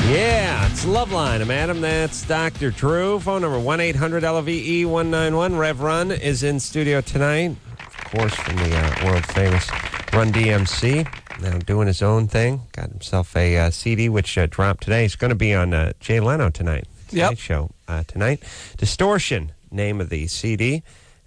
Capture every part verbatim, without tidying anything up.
Yeah, it's Loveline. I'm Adam. That's Doctor Drew. Phone number one eight hundred L V E one nine one. Rev Run is in studio tonight. Of course, from the uh, world-famous Run D M C. Now doing his own thing. Got himself a uh, C D, which uh, dropped today. He's going to be on uh, Jay Leno tonight. Yep. Show uh, tonight. Distortion, name of the C D.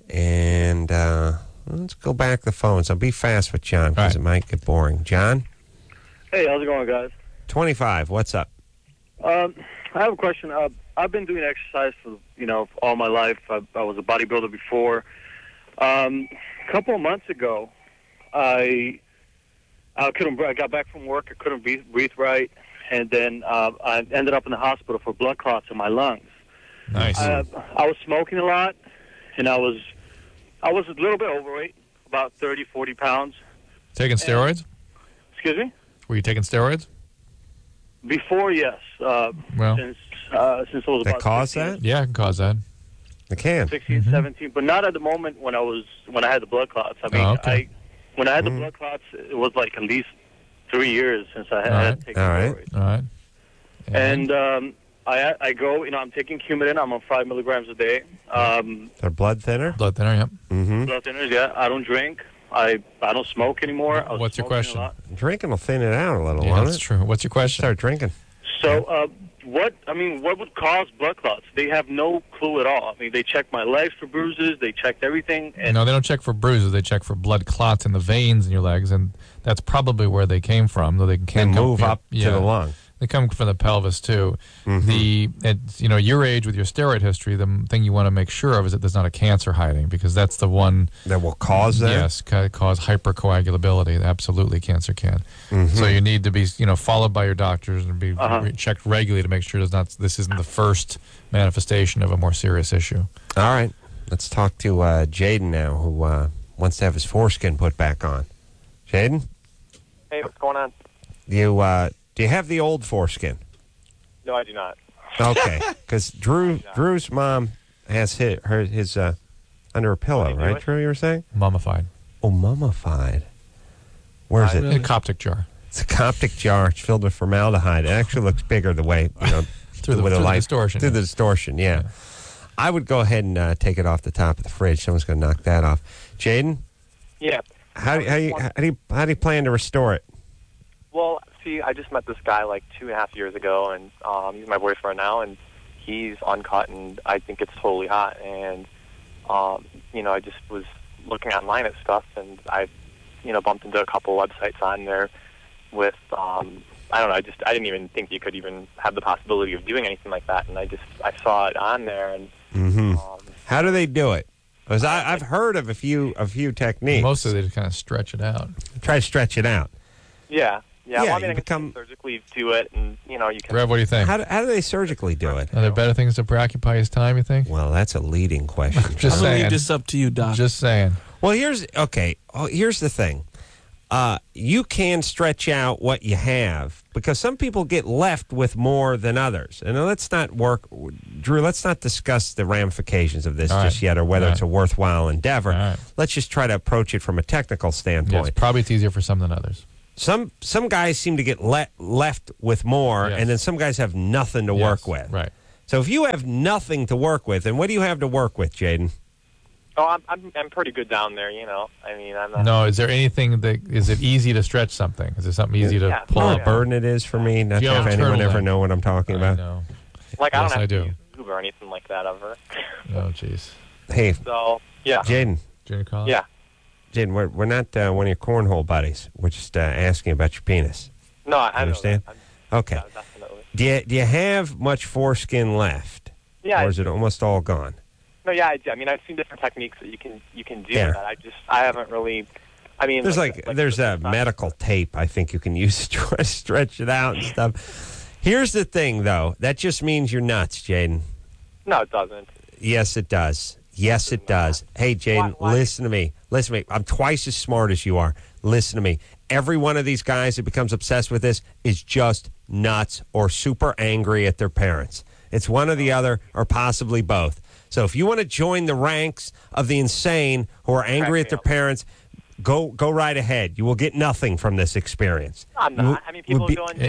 And uh, let's go back the phones. I'll be fast with John because right. it might get boring. John? Hey, how's it going, guys? twenty-five. What's up? Um, I have a question. Uh, I've been doing exercise for, you know, all my life. I, I was a bodybuilder before. Um, a couple of months ago, I I couldn't. I got back from work. I couldn't breathe, breathe right, and then uh, I ended up in the hospital for blood clots in my lungs. Nice. Uh, I was smoking a lot, and I was I was a little bit overweight, about thirty, forty pounds. Taking steroids? Excuse me? Were you taking steroids? Before, yes. Uh, Well, since uh, since I was That about caused sixteen. that? yeah, it can cause that. It can. sixteen, Mhm. seventeen, but not at the moment when I was when I had the blood clots. I mean, Oh, okay. I when I had Mhm. the blood clots, it was like at least three years since I had, All had right. taken All right. steroids. All right. And um, I I go, you know, I'm taking Coumadin. I'm on five milligrams a day. Um, They're blood thinner? blood thinner, yep. Mm-hmm. blood thinners. Yeah, I don't drink. I I don't smoke anymore. I was What's your smoking a question? lot. Drinking will thin it out a little, Yeah, won't that's it? true. What's your question? Start drinking. So, uh, what, I mean, what would cause blood clots? They have no clue at all. I mean, they checked my legs for bruises. They checked everything. And No, they don't check for bruises. They check for blood clots in the veins in your legs, and that's probably where they came from. Though they can Can come, move yeah, up yeah. to the lung. They come from the pelvis too. Mhm. The it's, you know, your age with your steroid history, the m- thing you want to make sure of is that there's not a cancer hiding, because that's the one. That will cause that? Yes, ca- cause hypercoagulability. Absolutely, cancer can. Mhm. So you need to be, you know, followed by your doctors and be Uh-huh. re- checked regularly to make sure there's not. This isn't the first manifestation of a more serious issue. All right. Let's talk to uh, Jaden now, who uh, wants to have his foreskin put back on. Jaden, Hey, what's going on? you uh, do you have the old foreskin? No, I do not. Okay, because Drew Drew's mom has his, her his uh, under her pillow, do you do right? it? Drew, you were saying? Mummified Oh, mummified. Where is I- it? in a Coptic jar It's a Coptic jar. It's filled with formaldehyde. It actually looks bigger the way you know through the, with through a the light distortion. through the distortion. Yeah. Yeah. I would go ahead and uh, take it off the top of the fridge. Someone's going to knock that off. Jaden, Yeah. how do, how, you, how do you how do you plan to restore it? Well, see, I just met this guy like two and a half years ago, and um, he's my boyfriend now, and he's uncut, and I think it's totally hot. And um, you know, I just was looking online at stuff, and I, you know, bumped into a couple websites on there with, um, I don't know, I just I didn't even think you could even have the possibility of doing anything like that, and I just I saw it on there, and Mm-hmm. um, How do they do it? Because I, I've heard of a few a few techniques. Mostly they just kind of stretch it out. Try to stretch it out. yeah, Yeah, yeah. well, I you mean, I guess become- you can surgically do it, and you know, you can. Rev, what do you think? How do, how do they surgically do it? Are there better things to preoccupy his time, you think? Well, that's a leading question. Just I saying. leave this up to you, Doc. Just saying. Well, here's okay. Oh, here's the thing. Uh, you can stretch out what you have because some people get left with more than others. And let's not work, Drew. Let's not discuss the ramifications of this All just right. yet, or whether All it's a right. worthwhile endeavor. All right. Let's just try to approach it from a technical standpoint. Yes, probably it's easier for some than others. Some some guys seem to get le- left with more, Yes. and then some guys have nothing to Yes, work with. Right. So if you have nothing to work with, then what do you have to work with, Jaden? Oh, I'm, I'm I'm pretty good down there, you know. I mean, I'm not. No, is there anything that is it easy to stretch something? Is there something easy to Yeah. pull What up? a burden it is for me not You to have have a anyone ever turtleneck. know what I'm talking I about. know. Like, I Yes, don't have I to do. use Uber or anything like that ever. Oh, jeez. Hey, So, yeah. Jaden, Junior college? Yeah. Jaden, we're, we're not uh, one of your cornhole buddies. We're just uh, asking about your penis. No, I, I Understand? Know that. Okay. I'm, yeah, definitely. Do you, do you have much foreskin left? Yeah. Or I, is it almost all gone? no, yeah. I, do. I mean, I've seen different techniques that you can you can do Yeah. that. I just I haven't really. I mean, There's like, there's a medical tape I think you can use to try to stretch it out and stuff. Here's the thing, though. That just means you're nuts, Jaden. No, it doesn't. Yes, it does. Yes, it does. Hey, Jaden, Why- why- listen to me. Listen to me. I'm twice as smart as you are. Listen to me. Every one of these guys that becomes obsessed with this is just nuts or super angry at their parents. It's one or the other or possibly both. So if you want to join the ranks of the insane who are angry at their parents, go go right ahead. You will get nothing from this experience. I'm You will- not. I mean, people would be- go and they people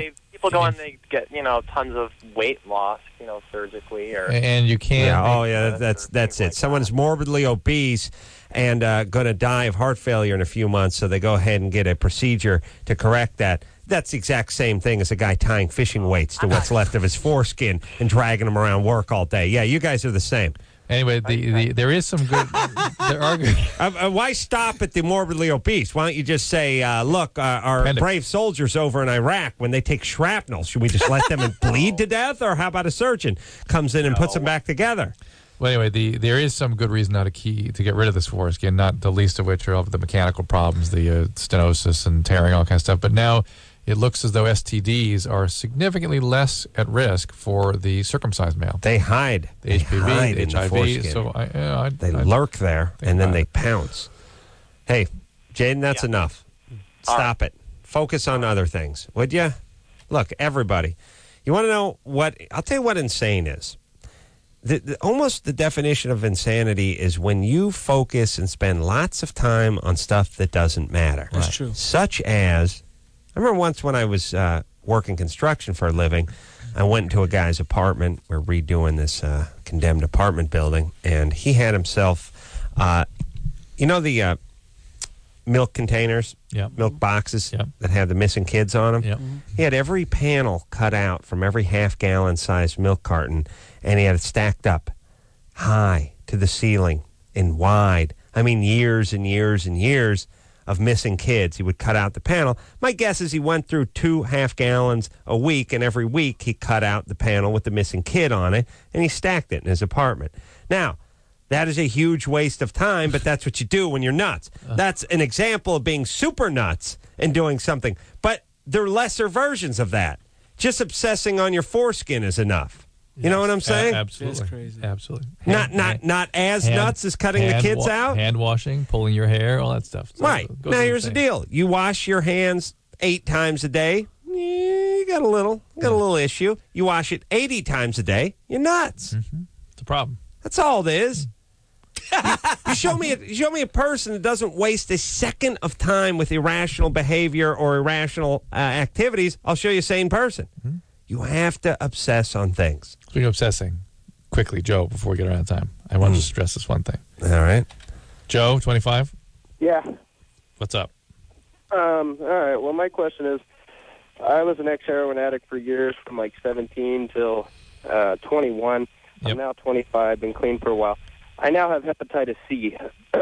people go and they get, you know, tons of weight loss, you know, surgically or. And you can't. Yeah, oh, yeah, that, that's that's it. like Someone's that. morbidly obese and uh, going to die of heart failure in a few months, so they go ahead and get a procedure to correct that. That's the exact same thing as a guy tying fishing weights to what's left of his foreskin and dragging them around work all day. Yeah, you guys are the same. Anyway, the, the there is some good. There are good. Uh, uh, why stop at the morbidly obese? Why don't you just say, uh, look, uh, our Appendix. brave soldiers over in Iraq, when they take shrapnel, should we just let them bleed to death? Or how about a surgeon comes in and puts them back together? Well, anyway, the there is some good reason now to key to get rid of this foreskin. Not the least of which are of the mechanical problems, the uh, stenosis and tearing, all kind of stuff. But now it looks as though S T Ds are significantly less at risk for the circumcised male. They hide. The They H P V, hide the in H the I V. foreskin. So I, yeah, I, They I, lurk there, think and then about they it. pounce. Hey, Jaden, that's Yeah. enough. All Stop it. Focus on other things, would you? Look, everybody. You want to know what? I'll tell you what insane is. The, the, almost the definition of insanity is when you focus and spend lots of time on stuff that doesn't matter. That's true. Such as, I remember once when I was uh, working construction for a living, I went into a guy's apartment. We're redoing this uh, condemned apartment building, and he had himself, uh, you know, the uh, milk containers, Yep. milk boxes Yep. that have the missing kids on them. Yep. He had every panel cut out from every half-gallon sized milk carton, and he had it stacked up high to the ceiling and wide. I mean, years and years and years of missing kids. He would cut out the panel. My guess is he went through two half gallons a week, and every week he cut out the panel with the missing kid on it, and he stacked it in his apartment. Now, that is a huge waste of time, but that's what you do when you're nuts. That's an example of being super nuts and doing something. But there are lesser versions of that. Just obsessing on your foreskin is enough. You know what I'm saying? A- absolutely. That's crazy. Absolutely. Not Hand- not not as hand- nuts as cutting the hand kids wa- out. Hand washing, pulling your hair, all that stuff. So Right. it goes Now, in here's the thing. deal. You wash your hands eight times a day, eh, you got a little, you got a little issue. You wash it eighty times a day, you're nuts. It's a problem. That's all it is. you show me a, you show me a person that doesn't waste a second of time with irrational behavior or irrational uh, activities, I'll show you a sane person. Mm-hmm. You have to obsess on things. Speaking of obsessing, quickly, Joe, before we get around time, I want to stress this one thing. All right. Joe, twenty-five, Yeah. what's up? Um, all right. Well, my question is, I was an ex-heroin addict for years, from like seventeen till uh, twenty-one. Yep. I'm now twenty-five, been clean for a while. I now have hepatitis C.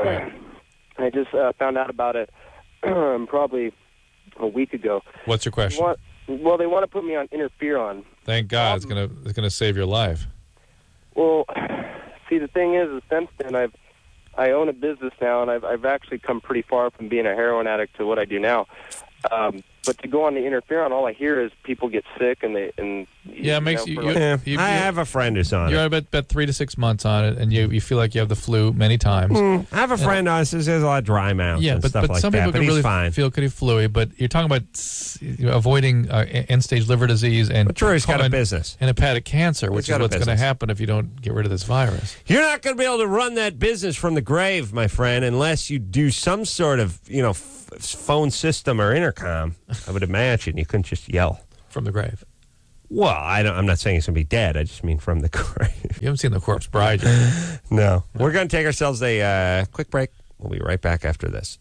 I just uh, found out about it probably a week ago. What's your They question? want- well, they want to put me on interferon. Thank God, it's gonna it's gonna save your life. Well, see, the thing is, is since then, I've I own a business now, and I've I've actually come pretty far from being a heroin addict to what I do now. Um, but to go on the interferon, all I hear is people get sick, and they and Yeah, it makes know, you- for you- like- Yeah, You- I you- have a friend who's on You're it. on about, about three to six months on it, and you you feel like you have the flu many times. I have a friend on it says there's a lot of dry mouth Yeah, and but, stuff but like some that, people but can he's really fine. feel pretty fluey. But you're talking about s- you know, avoiding uh, end-stage liver disease and But Drew's got a and- business. and hepatic cancer, which is got a what's going to business. happen if you don't get rid of this virus. You're not going to be able to run that business from the grave, my friend, unless you do some sort of, you know, f- phone system or intercom. I would imagine you couldn't just yell. From the grave. Well, I don't, I'm not saying he's going to be dead. I just mean from the grave. You haven't seen The Corpse Bride yet. No. We're going to take ourselves a uh, quick break. We'll be right back after this.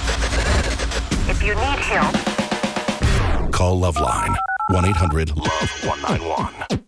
If you need help, Call Loveline, one eight hundred love one nine one.